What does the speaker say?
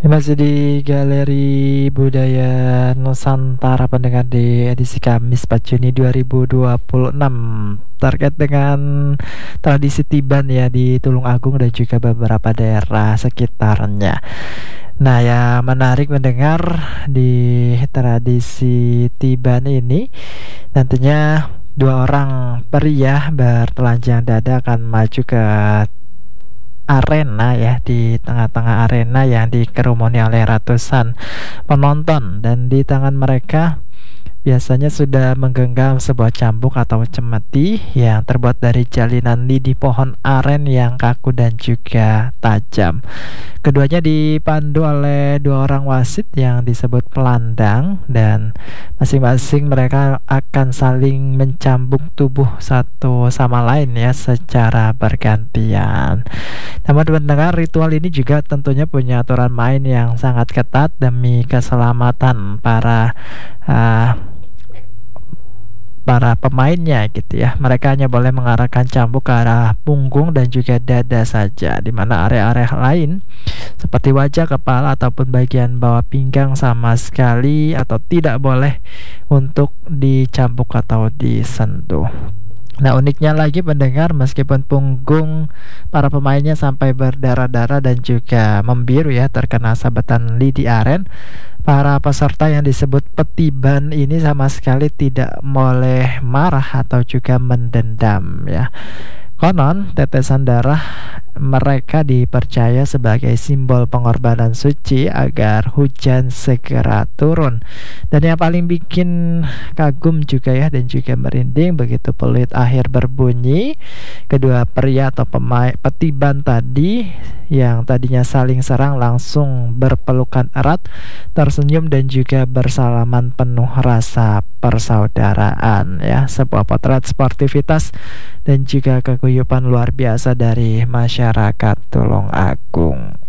Masih di Galeri Budaya Nusantara pendengar di edisi Kamis 4 Juni 2026 terkait dengan tradisi Tiban ya di Tulungagung dan juga beberapa daerah sekitarnya. Nah, yang menarik mendengar di tradisi Tiban ini nantinya dua orang pria bertelanjang dada akan maju ke arena ya, di tengah-tengah arena yang dikerumuni oleh ratusan penonton, dan di tangan mereka biasanya sudah menggenggam sebuah cambuk atau cemeti yang terbuat dari jalinan lidi pohon aren yang kaku dan juga tajam. Keduanya dipandu oleh dua orang wasit yang disebut pelandang, dan masing-masing mereka akan saling mencambuk tubuh satu sama lain ya secara bergantian. Namun mendengar ritual ini juga tentunya punya aturan main yang sangat ketat demi keselamatan uh, para pemainnya gitu ya. Mereka hanya boleh mengarahkan cambuk ke arah punggung dan juga dada saja, di mana area-area lain seperti wajah, kepala ataupun bagian bawah pinggang sama sekali atau tidak boleh untuk dicambuk atau disentuh. Nah, uniknya lagi pendengar, meskipun punggung para pemainnya sampai berdarah-darah dan juga membiru ya terkena sabetan lidi aren, para peserta yang disebut petiban ini sama sekali tidak boleh marah atau juga mendendam ya. Konon, tetesan darah mereka dipercaya sebagai simbol pengorbanan suci agar hujan segera turun. Dan yang paling bikin kagum juga ya dan juga merinding, begitu peluit akhir berbunyi, kedua pria atau pemain petiban tadi yang tadinya saling serang langsung berpelukan erat, tersenyum dan juga bersalaman penuh rasa persaudaraan ya. Sebuah potret sportivitas dan juga keguyupan luar biasa dari masyarakat Tulungagung.